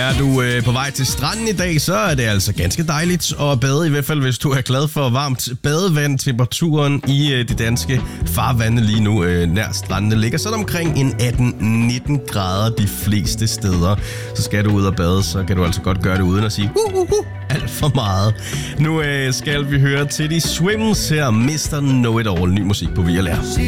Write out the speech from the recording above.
Er du på vej til stranden i dag, så er det altså ganske dejligt at bade, i hvert fald hvis du er glad for varmt badevand. Temperaturen i de danske farvande lige nu nær strandene ligger sådan omkring en 18-19 grader de fleste steder. Så skal du ud og bade, så kan du altså godt gøre det uden at sige alt for meget. Nu skal vi høre til de Swims her, Mr. Know It All, ny musik på VLR.